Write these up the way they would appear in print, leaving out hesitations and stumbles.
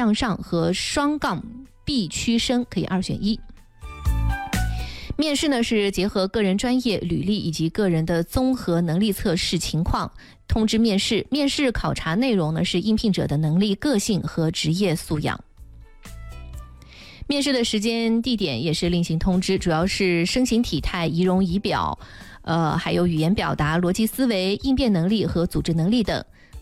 向上和双杠必须生可以2选1。面试呢是结合个人专业、履历以及个人的综合能力测试情况通知面试。面试考察内容呢是应聘者的能力、个性和职业素养。面试的时间、地点也是另行通知，主要是身形体态、仪容仪表，还有语言表达、逻辑思维、应变能力和组织能力等。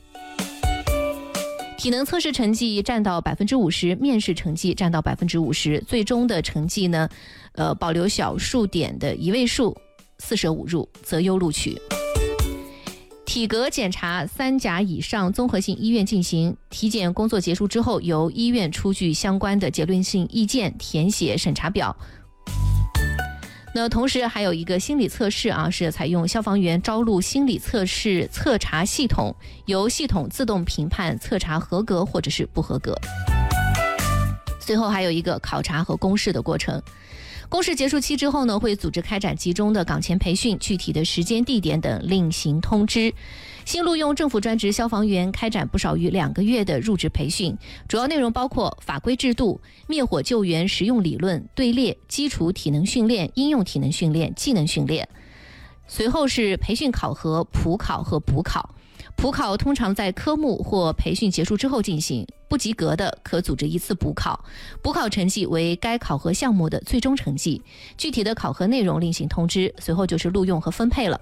体能测试成绩占到 50%， 面试成绩占到 50%， 最终的成绩呢，保留小数点的1位数，4舍5入择优录取。体格检查3甲以上综合性医院进行，体检工作结束之后，由医院出具相关的结论性意见，填写审查表。那同时还有一个心理测试啊，是采用消防员招录心理测试测查系统，由系统自动评判测查合格或者是不合格。随后还有一个考察和公示的过程。公示结束期之后呢，会组织开展集中的岗前培训，具体的时间、地点等另行通知。新录用政府专职消防员开展不少于2个月的入职培训，主要内容包括法规制度、灭火救援实用理论、队列、基础体能训练、应用体能训练、技能训练。随后是培训考核、普考和补考。普考通常在科目或培训结束之后进行，不及格的可组织1次补考，补考成绩为该考核项目的最终成绩，具体的考核内容另行通知。随后就是录用和分配了。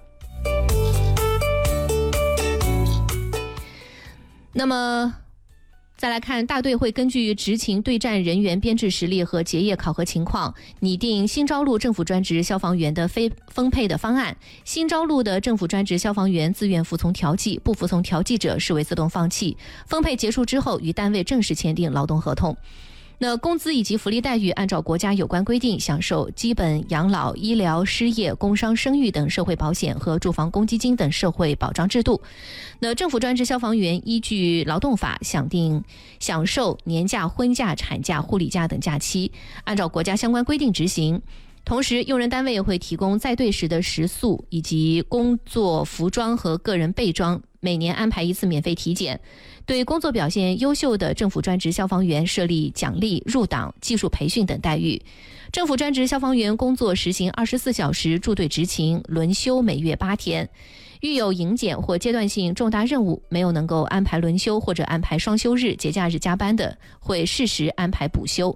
那么再来看，大队会根据执勤对战人员编制实力和结业考核情况，拟定新招录政府专职消防员的分配的方案。新招录的政府专职消防员自愿服从调剂，不服从调剂者视为自动放弃。分配结束之后，与单位正式签订劳动合同。那工资以及福利待遇按照国家有关规定享受基本养老、医疗、失业、工伤、生育等社会保险和住房公积金等社会保障制度。那政府专职消防员依据劳动法享受年假、婚假、产假、护理假等假期，按照国家相关规定执行。同时，用人单位也会提供在队时的食宿以及工作服装和个人备装，每年安排1次免费体检。对工作表现优秀的政府专职消防员设立奖励、入党、技术培训等待遇。政府专职消防员工作实行24小时驻队执勤，轮休每月8天。遇有营检或阶段性重大任务没有能够安排轮休或者安排双休日、节假日加班的，会适时安排补休。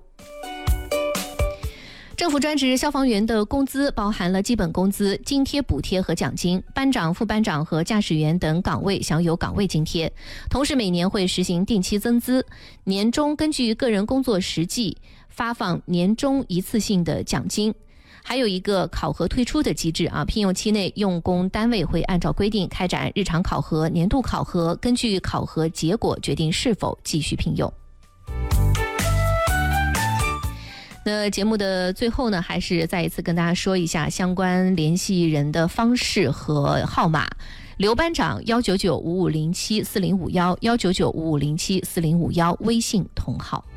政府专职消防员的工资包含了基本工资、津贴、补贴和奖金，班长、副班长和驾驶员等岗位享有岗位津贴。同时每年会实行定期增资，年终根据个人工作实际发放年终一次性的奖金。还有一个考核退出的机制啊，聘用期内用工单位会按照规定开展日常考核、年度考核，根据考核结果决定是否继续聘用。那节目的最后呢，还是再一次跟大家说一下相关联系人的方式和号码。刘班长19955074051，19955074051，微信同号。